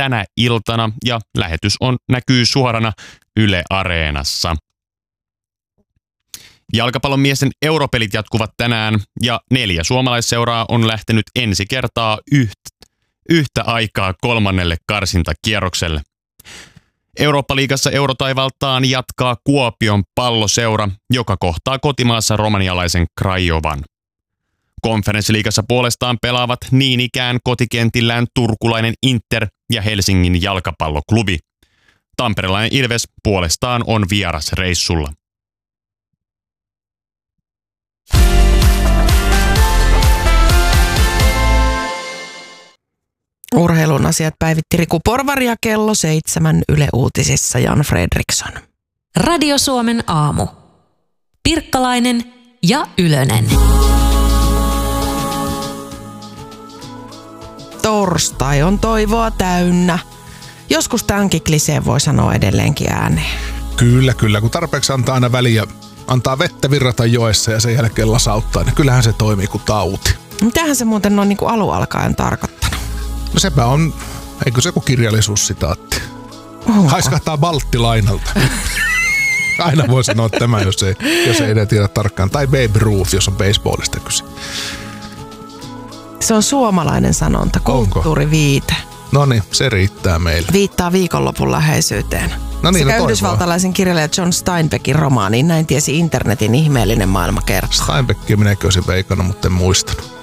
tänä iltana ja lähetys näkyy suorana Yle Areenassa. Jalkapallon miesten europelit jatkuvat tänään ja 4 suomalaisseuraa on lähtenyt ensi kertaa yhtä aikaa 3. karsintakierrokselle. Eurooppa-liigassa eurotaivaltaan jatkaa Kuopion Palloseura, joka kohtaa kotimaassa romanialaisen Craiovan. Konferenssiliigassa puolestaan pelaavat niin ikään kotikentillään turkulainen Inter ja Helsingin jalkapalloklubi. Tamperelainen Ilves puolestaan on vierasreissulla. Urheilun asiat päivitti Riku Porvari ja kello 7 Yle Uutisissa Jan Fredriksson. Radio Suomen aamu. Pirkkalainen ja Ylönen. Torstai on toivoa täynnä. Joskus tämänkin kliseen voi sanoa edelleenkin ääneen. Kyllä. Kun tarpeeksi antaa aina väliä, antaa vettä virrata joessa ja sen jälkeen lasauttaa, niin kyllähän se toimii kuin tauti. Mitähän se muuten on niin kuin alun alkaen tarkoittanut? No sepä on, eikö se joku kirjallisuussitaatti? Haiskahtaa balttilainalta. Aina voi sanoa tämä, jos ei edes tiedä tarkkaan. Tai Babe Ruth, jos on baseballista kyse. Se on suomalainen sanonta, kulttuuriviite. No niin, se riittää meille. Viittaa viikonlopun läheisyyteen. No niin, sekä yhdysvaltalaisen kirjailija John Steinbeckin romaaniin Näin tiesi internetin ihmeellinen maailma kertoo. Steinbeckia minäkin olisin veikannut, mutta en muistanut.